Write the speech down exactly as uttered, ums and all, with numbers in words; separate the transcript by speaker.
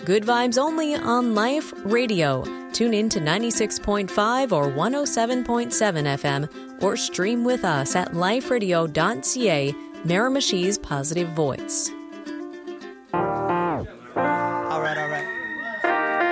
Speaker 1: Good vibes only on Life Radio. Tune in to ninety-six point five or one oh seven point seven F M or stream with us at life radio dot c a, Miramichi's Positive Voice.